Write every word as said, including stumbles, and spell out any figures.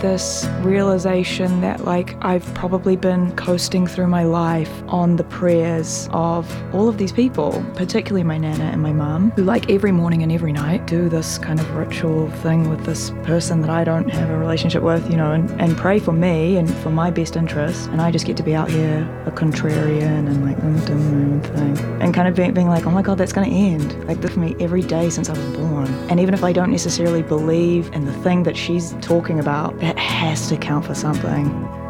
this realization that like I've probably been coasting through my life on the prayers of all of these people, particularly my nana and my mum, who like every morning and every night do this kind of ritual thing with this person that I don't have a relationship with, you know, and, and pray for me and for my best interest. And I just get to be out here a contrarian and like mm, doing my own thing. And kind of being, being like, oh my God, that's going to end. Like this for me every day since I was born. And even if I don't necessarily believe in the thing that she's talking about, that has to count for something.